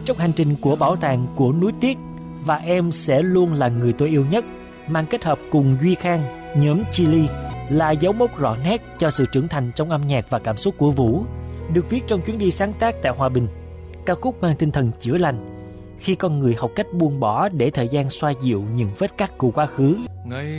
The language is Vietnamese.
Trong hành trình của bảo tàng của núi Tiếc và Em sẽ luôn là người tôi yêu nhất, mang kết hợp cùng Duy Khang, nhóm Chillies, là dấu mốc rõ nét cho sự trưởng thành trong âm nhạc và cảm xúc của Vũ, được viết trong chuyến đi sáng tác tại Hòa Bình. Ca khúc mang tinh thần chữa lành khi con người học cách buông bỏ để thời gian xoa dịu những vết cắt của quá khứ.